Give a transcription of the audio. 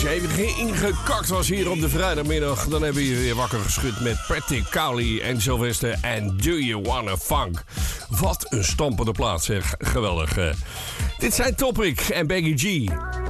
even ingekakt was hier op de vrijdagmiddag, dan hebben we je weer wakker geschud met Patrick Cowley en Sylvester en Do You Wanna Funk. Wat een stampende plaat, zeg. Geweldig. Dit zijn Topic en Becky G.